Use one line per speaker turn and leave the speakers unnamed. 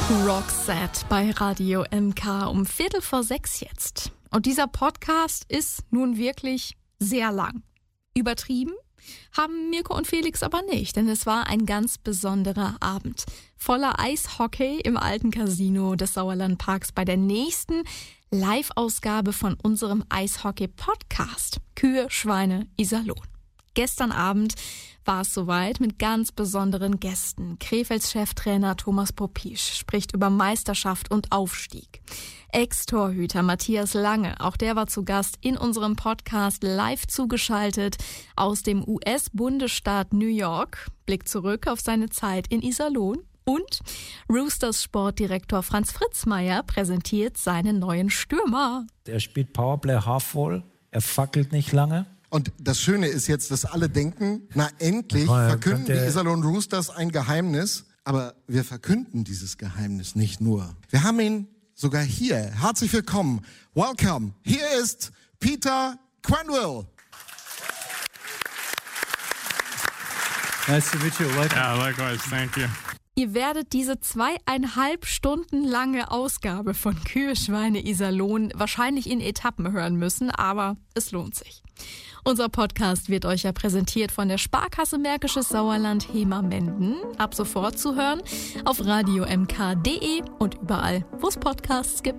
Roxette bei Radio MK um 5:15 jetzt. Und dieser Podcast ist nun wirklich sehr lang. Übertrieben haben Mirko und Felix aber nicht, denn es war ein ganz besonderer Abend. Voller Eishockey im alten Casino des Sauerlandparks bei der nächsten Live-Ausgabe von unserem Eishockey-Podcast Kühe, Schweine, Iserlohn. Gestern Abend war es soweit mit ganz besonderen Gästen. Krefelds Cheftrainer Thomas Popisch spricht über Meisterschaft und Aufstieg. Ex-Torhüter Matthias Lange, auch der war zu Gast in unserem Podcast live zugeschaltet aus dem US-Bundesstaat New York. Blick zurück auf seine Zeit in Iserlohn. Und Roosters Sportdirektor Franz Fritzmeier präsentiert seinen neuen Stürmer.
Er spielt Powerplay half-voll, er fackelt nicht lange.
Und das Schöne ist jetzt, dass alle denken, na endlich verkünden die Iserlohn Roosters ein Geheimnis. Aber wir verkünden dieses Geheimnis nicht nur. Wir haben ihn sogar hier. Herzlich willkommen. Welcome. Hier ist Peter Quenneville.
Nice to meet you. Welcome.
Yeah, likewise. Thank you.
Ihr werdet diese 2,5 Stunden lange Ausgabe von Kühe, Schweine, Iserlohn wahrscheinlich in Etappen hören müssen, aber es lohnt sich. Unser Podcast wird euch ja präsentiert von der Sparkasse Märkisches Sauerland Hemer-Menden. Ab sofort zu hören auf radiomk.de und überall, wo es Podcasts gibt.